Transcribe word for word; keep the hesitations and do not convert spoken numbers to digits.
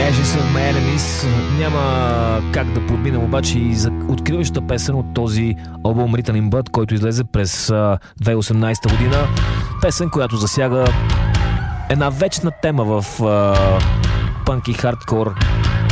Ashes of My Enemies. Няма как да подминем обаче и за откриващата песен от този албум Written in Blood, който излезе през две хиляди и осемнадесета година. Песен, която засяга една вечна тема в пънк и хардкор